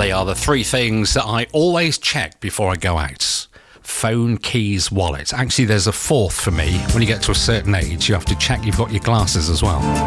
They are the three things that I always check before I go out. Phone, keys, wallet. Actually, there's a fourth for me. When you get to a certain age, you have to check you've got your glasses as well.